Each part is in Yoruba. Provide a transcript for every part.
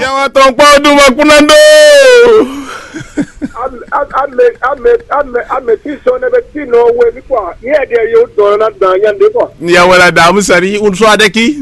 Yawa tongpa du makunando. I'm so never seen no way before. Yeah, there you don't not done yan before. Yawa damu sari unso adeki.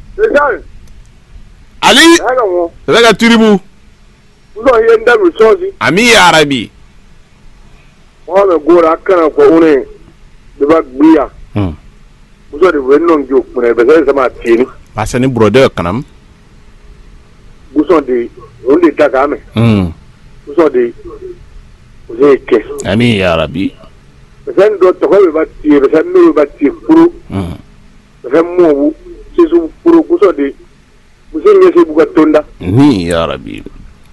Ali. Daga turibu. Uzo yenda rusozi. Ami ya Arabi. Wala gora kana ko une de bag biya. Uzo de wennon jo mune be sama tini. Pasani brother kanam. Uzo de onde takame. Uzo de Zeke. Ami ya Arabi. Besan do to ko be batti besan no batti puru. Besan mo sisu puru uzo de uzo ngesi bukatonda. Ami ya Arabi.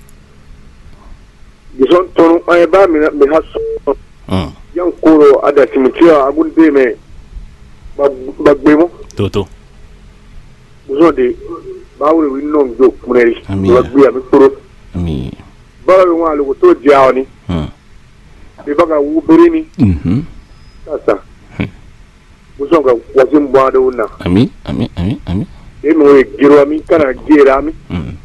Gison tono ay ba mi hasso. Yan koro ada simitiya agun de me bagbemo. Toto. Uzo de bawre winnon do muneri. Ami. Bagbiya mi koro. Ami. Bawre wa lu to jaawni. Be baga wu berini. Sasa. Uzo ga wasim bwado una. Ami. E mo e giro ami kana gera ami.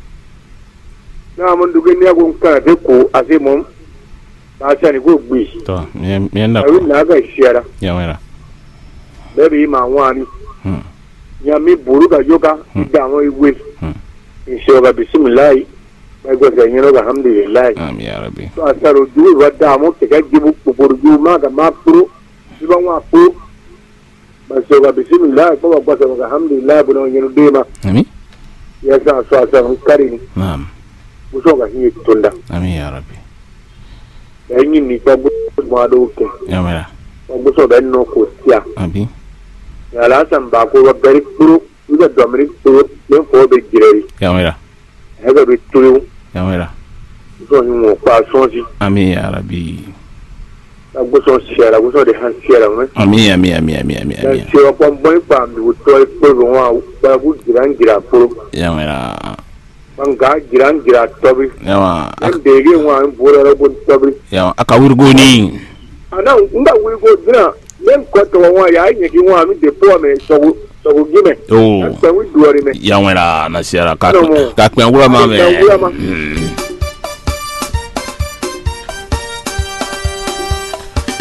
Na mon duge ni agun kana de ko ase mom. Ba cha ni go gbi. To, mi anda. Awi na ga shiara. Yawera. Baby ma wani. Ya mi buru ga yoga da mo iwe. Inshallah bismillah. Ba go ga nyino ga alhamdulillah. Ami ya Rabbi. To asaro du wa da mo te ga gibu buru ju ma ga ma puru. Iba wa pu. Ba so ga bismillah ko ba ga alhamdulillah bu no nyino de ma. Ami. Ya sa so asa kari ni. Naam. Uso ga hi tunda. Ami ya Rabbi. Ya yin ni ko bu ma do ke. Yawera. Ko so ben no ko tia. Abi. Ya la san ba ko ba bari puru. Uga domri puru. Men ko be girei. Yawera. Hega be turu. Yawera. So ni mo pa sonji. Ami ya Rabbi. Aguso siara, aguso de han siara me. Ami. Siara kwa mboy pa mi to puru wa ba bu gira puru. Yawera. Banga gira tobi. Yawa. Ndege wa mbora ro bon tobi. Yawa aka wurgoni. Ana nda wi go dina men ko to wa ya yin ki wa mi de po me so gime. Oh. Sa wi duori me. Yawera na siara ka kwen wura ma me.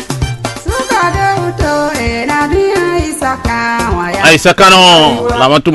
Ay sakano la matu